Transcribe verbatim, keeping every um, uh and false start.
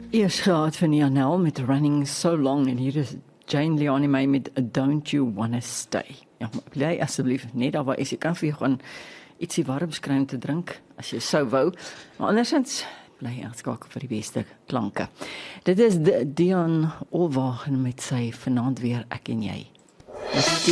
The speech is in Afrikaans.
Eers gehad van Janel met Running So Long en hier is Jane Leoni May met Don't You Wanna Stay. Ja, maar bly asseblief net daar waar is, jy kan vir jou gaan ietsie warms kry om te drink as jy sou wou, maar andersins bly ingeskakel vir die beste klanke. Dit is Dion Olwagen met sy Vanaand Weer Ek en Jy.